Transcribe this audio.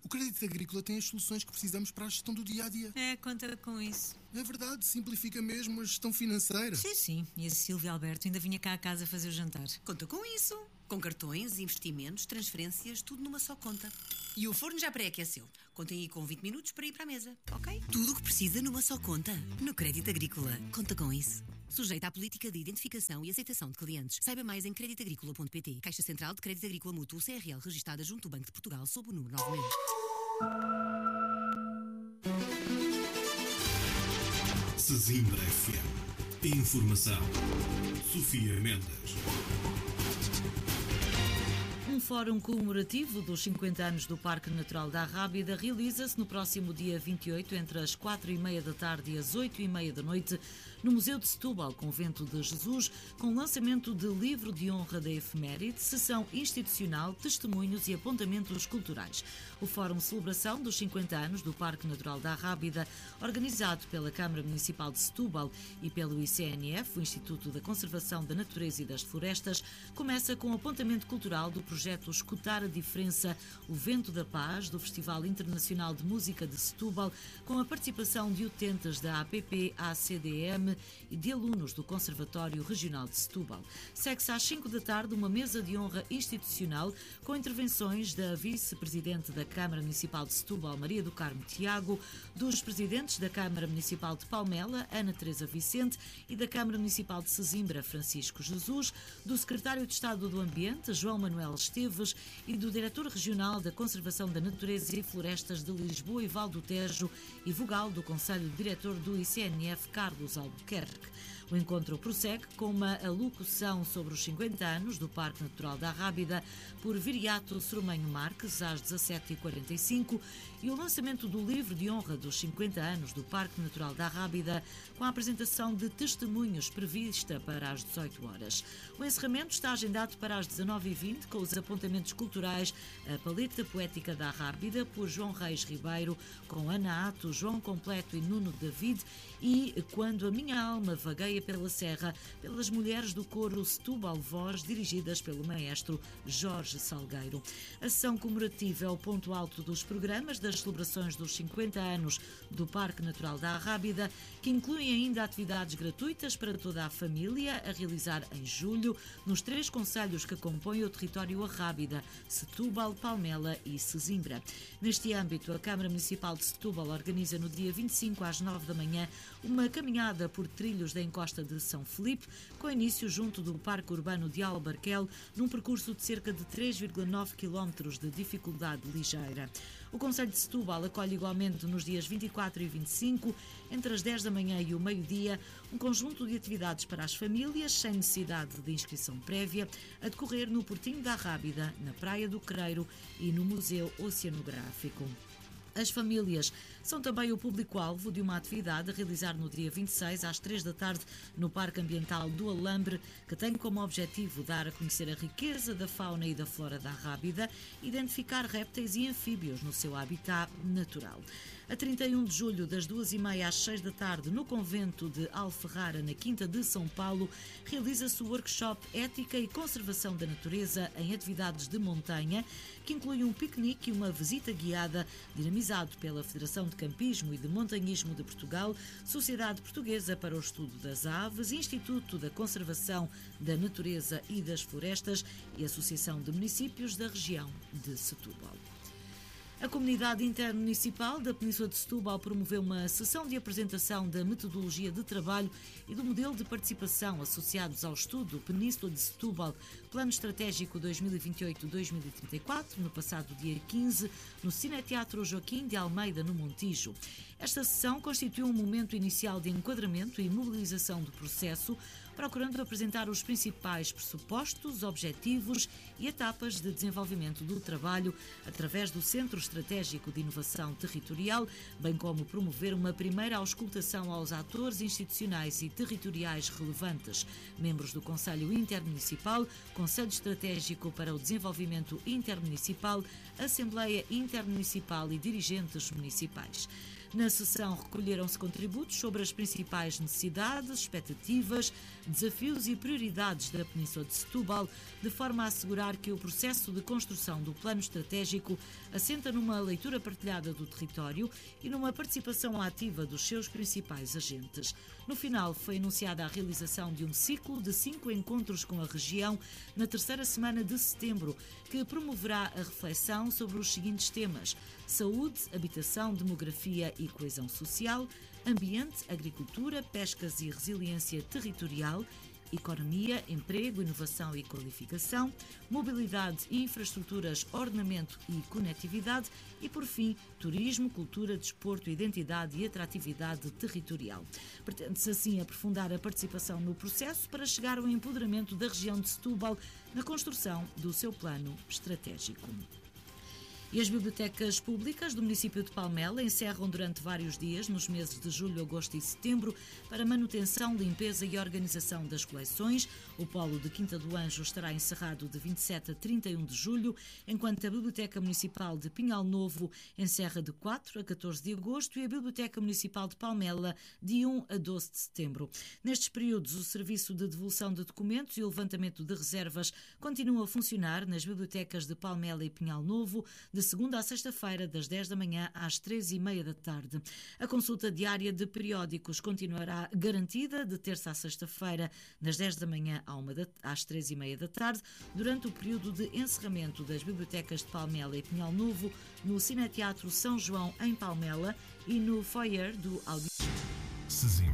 O Crédito Agrícola tem as soluções que precisamos para a gestão do dia-a-dia. Conta com isso. É verdade, simplifica mesmo a gestão financeira. Sim. E a Silvia Alberto ainda vinha cá a casa fazer o jantar. Conta com isso. Com cartões, investimentos, transferências, tudo numa só conta. E o forno já pré-aqueceu. Contem aí com 20 minutos para ir para a mesa, ok? Tudo o que precisa numa só conta. No Crédito Agrícola. Conta com isso. Sujeita à política de identificação e aceitação de clientes. Saiba mais em creditagricola.pt. Caixa Central de Crédito Agrícola Mútuo CRL, registada junto do Banco de Portugal, sob o número 9000. Sesimbra FM. Informação. Sofia Mendes. Um fórum comemorativo dos 50 anos do Parque Natural da Rábida realiza-se no próximo dia 28, entre as 4h30 da tarde e as 8h30 da noite, no Museu de Setúbal, Convento de Jesus, com lançamento de livro de honra da efeméride, sessão institucional, testemunhos e apontamentos culturais. O Fórum Celebração dos 50 anos do Parque Natural da Rábida, organizado pela Câmara Municipal de Setúbal e pelo ICNF, o Instituto da Conservação da Natureza e das Florestas, começa com o apontamento cultural do projeto Escutar a Diferença, o Vento da Paz, do Festival Internacional de Música de Setúbal, com a participação de utentes da APP-ACDM e de alunos do Conservatório Regional de Setúbal. Segue-se às 5 da tarde uma mesa de honra institucional com intervenções da vice-presidente da Câmara Municipal de Setúbal, Maria do Carmo Tiago, dos presidentes da Câmara Municipal de Palmela, Ana Teresa Vicente, e da Câmara Municipal de Sesimbra, Francisco Jesus, do secretário de Estado do Ambiente, João Manuel Esteves, e do diretor regional da Conservação da Natureza e Florestas de Lisboa e Val do Tejo, e vogal do Conselho Diretor do ICNF, Carlos Albuquerque. O encontro prossegue com uma alocução sobre os 50 anos do Parque Natural da Rábida por Viriato Soromenho Marques, às 17h45, e o lançamento do livro de honra dos 50 anos do Parque Natural da Rábida, com a apresentação de testemunhos prevista para as 18 horas. O encerramento está agendado para as 19h20, com os apontamentos culturais A Paleta Poética da Rábida, por João Reis Ribeiro, com Ana Ato, João Completo e Nuno David, e Quando a Minha Alma Vagueia pela Serra, pelas mulheres do coro Setúbal Voz, dirigidas pelo maestro Jorge Salgueiro. A sessão comemorativa é o ponto alto dos programas das celebrações dos 50 anos do Parque Natural da Rábida, que incluem ainda atividades gratuitas para toda a família, a realizar em julho, nos 3 concelhos que compõem o território Arrábida: Setúbal, Palmela e Sesimbra. Neste âmbito, a Câmara Municipal de Setúbal organiza no dia 25 às 9 da manhã uma caminhada por trilhos da encosta de São Filipe, com início junto do Parque Urbano de Albarquel, num percurso de cerca de 3,9 km de dificuldade ligeira. O Conselho de Setúbal acolhe igualmente nos dias 24 e 25, entre as 10 da manhã e o meio-dia, um conjunto de atividades para as famílias, sem necessidade de inscrição prévia, a decorrer no Portinho da Rábida, na Praia do Quereiro e no Museu Oceanográfico. As famílias são também o público-alvo de uma atividade a realizar no dia 26, às 3 da tarde, no Parque Ambiental do Alambre, que tem como objetivo dar a conhecer a riqueza da fauna e da flora da Rábida, identificar répteis e anfíbios no seu habitat natural. A 31 de julho, das 2h30 às 6 da tarde, no Convento de Alferrara, na Quinta de São Paulo, realiza-se o workshop Ética e Conservação da Natureza em Atividades de Montanha, que inclui um piquenique e uma visita guiada, dinamizado pela Federação de Campismo e de Montanhismo de Portugal, Sociedade Portuguesa para o Estudo das Aves, Instituto da Conservação da Natureza e das Florestas e Associação de Municípios da região de Setúbal. A Comunidade Intermunicipal da Península de Setúbal promoveu uma sessão de apresentação da metodologia de trabalho e do modelo de participação associados ao estudo Península de Setúbal, Plano Estratégico 2028-2034, no passado dia 15, no Cineteatro Joaquim de Almeida, no Montijo. Esta sessão constituiu um momento inicial de enquadramento e mobilização do processo, procurando apresentar os principais pressupostos, objetivos e etapas de desenvolvimento do trabalho através do Centro Estratégico de Inovação Territorial, bem como promover uma primeira auscultação aos atores institucionais e territoriais relevantes, membros do Conselho Intermunicipal, Conselho Estratégico para o Desenvolvimento Intermunicipal, Assembleia Intermunicipal e dirigentes municipais. Na sessão recolheram-se contributos sobre as principais necessidades, expectativas, desafios e prioridades da Península de Setúbal, de forma a assegurar que o processo de construção do plano estratégico assenta numa leitura partilhada do território e numa participação ativa dos seus principais agentes. No final, foi anunciada a realização de um ciclo de 5 encontros com a região na terceira semana de setembro, que promoverá a reflexão sobre os seguintes temas: saúde, habitação, demografia e coesão social, ambiente, agricultura, pescas e resiliência territorial, economia, emprego, inovação e qualificação, mobilidade e infraestruturas, ordenamento e conectividade e, por fim, turismo, cultura, desporto, identidade e atratividade territorial. Pretende-se assim aprofundar a participação no processo para chegar ao empoderamento da região de Setúbal na construção do seu plano estratégico. E as bibliotecas públicas do município de Palmela encerram durante vários dias, nos meses de julho, agosto e setembro, para manutenção, limpeza e organização das coleções. O polo de Quinta do Anjo estará encerrado de 27 a 31 de julho, enquanto a Biblioteca Municipal de Pinhal Novo encerra de 4 a 14 de agosto e a Biblioteca Municipal de Palmela de 1 a 12 de setembro. Nestes períodos, o serviço de devolução de documentos e o levantamento de reservas continua a funcionar nas bibliotecas de Palmela e Pinhal Novo, de segunda a sexta-feira, das 10 da manhã às 3h30 da tarde. A consulta diária de periódicos continuará garantida de terça a sexta-feira, das 10 da manhã às 3h30 da tarde, durante o período de encerramento das bibliotecas de Palmela e Pinhal Novo, no Cineteatro São João, em Palmela, e no foyer do Auditório.